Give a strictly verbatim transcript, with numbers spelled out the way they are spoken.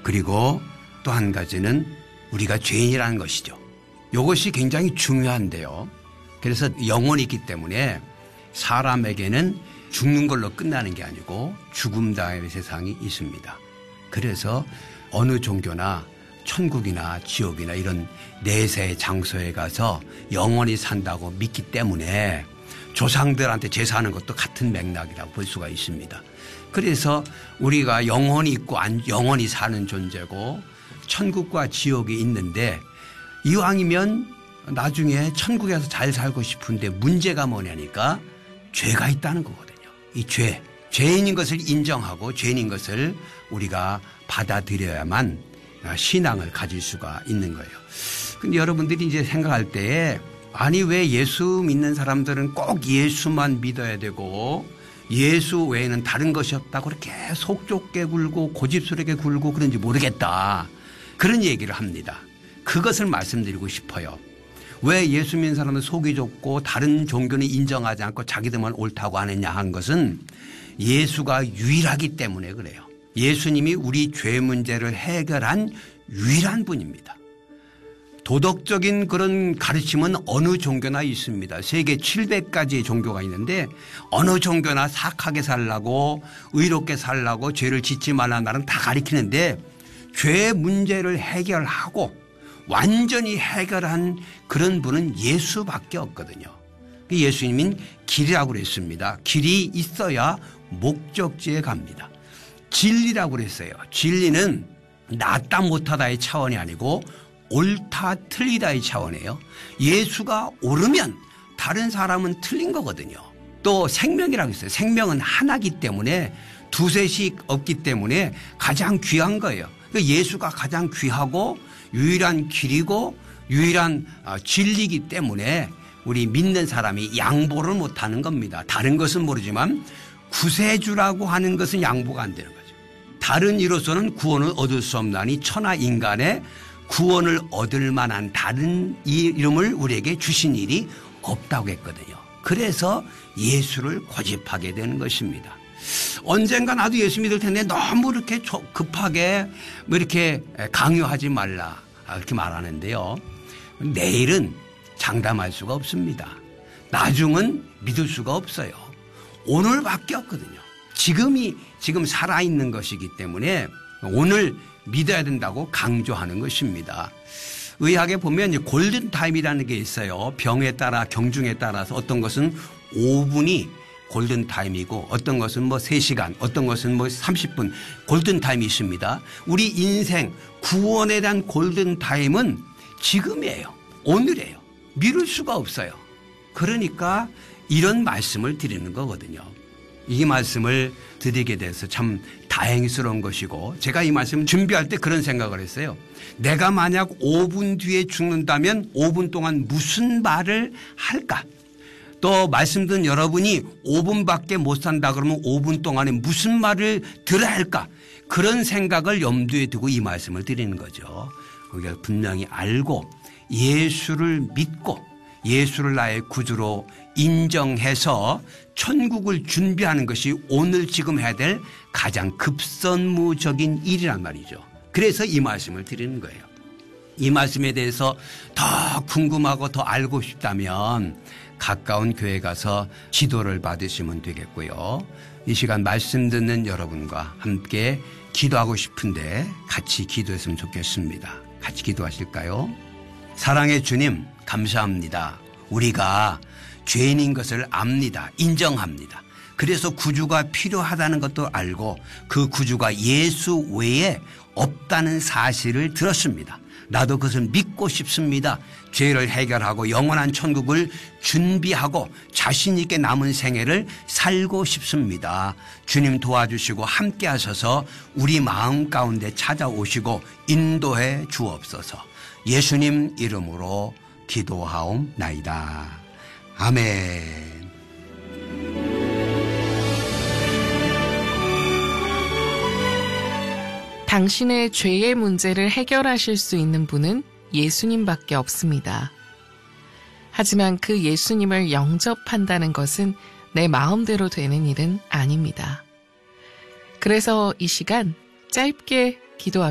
그리고 또 한 가지는 우리가 죄인이라는 것이죠. 이것이 굉장히 중요한데요. 그래서 영혼이 있기 때문에 사람에게는 죽는 걸로 끝나는 게 아니고 죽음 다음의 세상이 있습니다. 그래서 어느 종교나 천국이나 지옥이나 이런 내세 장소에 가서 영원히 산다고 믿기 때문에 조상들한테 제사하는 것도 같은 맥락이라고 볼 수가 있습니다. 그래서 우리가 영혼이 있고 영원히 사는 존재고 천국과 지옥이 있는데 이왕이면 나중에 천국에서 잘 살고 싶은데 문제가 뭐냐니까 죄가 있다는 거거든요. 이 죄, 죄인인 것을 인정하고 죄인인 것을 우리가 받아들여야만 신앙을 가질 수가 있는 거예요. 근데 여러분들이 이제 생각할 때에 아니 왜 예수 믿는 사람들은 꼭 예수만 믿어야 되고 예수 외에는 다른 것이 없다고 그렇게 속 좁게 굴고 고집스럽게 굴고 그런지 모르겠다. 그런 얘기를 합니다. 그것을 말씀드리고 싶어요. 왜 예수 믿는 사람은 속이 좁고 다른 종교는 인정하지 않고 자기들만 옳다고 하느냐 한 것은 예수가 유일하기 때문에 그래요. 예수님이 우리 죄 문제를 해결한 유일한 분입니다. 도덕적인 그런 가르침은 어느 종교나 있습니다. 세계 칠백 가지의 종교가 있는데 어느 종교나 착하게 살라고 의롭게 살라고 죄를 짓지 말라는 날은 다 가르치는데 죄 문제를 해결하고 완전히 해결한 그런 분은 예수밖에 없거든요. 예수님은 길이라고 그랬습니다. 길이 있어야 목적지에 갑니다. 진리라고 그랬어요. 진리는 낫다 못하다의 차원이 아니고 옳다 틀리다의 차원이에요. 예수가 옳으면 다른 사람은 틀린 거거든요. 또 생명이라고 있어요. 생명은 하나이기 때문에 두세씩 없기 때문에 가장 귀한 거예요. 예수가 가장 귀하고 유일한 길이고 유일한 진리이기 때문에 우리 믿는 사람이 양보를 못하는 겁니다. 다른 것은 모르지만 구세주라고 하는 것은 양보가 안 되는 거죠. 다른 이로서는 구원을 얻을 수 없나니 천하 인간의 구원을 얻을 만한 다른 이름을 우리에게 주신 일이 없다고 했거든요. 그래서 예수를 고집하게 되는 것입니다. 언젠가 나도 예수 믿을 텐데 너무 이렇게 급하게 뭐 이렇게 강요하지 말라 이렇게 말하는데요. 내일은 장담할 수가 없습니다. 나중은 믿을 수가 없어요. 오늘밖에 없거든요. 지금이 지금 살아있는 것이기 때문에 오늘 믿어야 된다고 강조하는 것입니다. 의학에 보면 골든타임이라는 게 있어요. 병에 따라 경중에 따라서 어떤 것은 오 분이 골든타임이고 어떤 것은 뭐 세 시간 어떤 것은 뭐 삼십 분 골든타임이 있습니다. 우리 인생 구원에 대한 골든타임은 지금이에요. 오늘이에요. 미룰 수가 없어요. 그러니까 이런 말씀을 드리는 거거든요. 이 말씀을 드리게 돼서 참 다행스러운 것이고 제가 이 말씀 준비할 때 그런 생각을 했어요. 내가 만약 오 분 뒤에 죽는다면 오 분 동안 무슨 말을 할까? 또 말씀 듣는 여러분이 오 분밖에 못 산다 그러면 오 분 동안에 무슨 말을 들어야 할까? 그런 생각을 염두에 두고 이 말씀을 드리는 거죠. 우리가 분명히 알고 예수를 믿고 예수를 나의 구주로 인정해서 천국을 준비하는 것이 오늘 지금 해야 될 가장 급선무적인 일이란 말이죠. 그래서 이 말씀을 드리는 거예요. 이 말씀에 대해서 더 궁금하고 더 알고 싶다면 가까운 교회 가서 지도를 받으시면 되겠고요. 이 시간 말씀 듣는 여러분과 함께 기도하고 싶은데 같이 기도했으면 좋겠습니다. 같이 기도하실까요? 사랑의 주님 감사합니다. 우리가 죄인인 것을 압니다. 인정합니다. 그래서 구주가 필요하다는 것도 알고 그 구주가 예수 외에 없다는 사실을 들었습니다. 나도 그것을 믿고 싶습니다. 죄를 해결하고 영원한 천국을 준비하고 자신 있게 남은 생애를 살고 싶습니다. 주님 도와주시고 함께 하셔서 우리 마음 가운데 찾아오시고 인도해 주옵소서. 예수님 이름으로 기도하옵나이다. 아멘. 당신의 죄의 문제를 해결하실 수 있는 분은 예수님밖에 없습니다. 하지만 그 예수님을 영접한다는 것은 내 마음대로 되는 일은 아닙니다. 그래서 이 시간 짧게 기도합니다.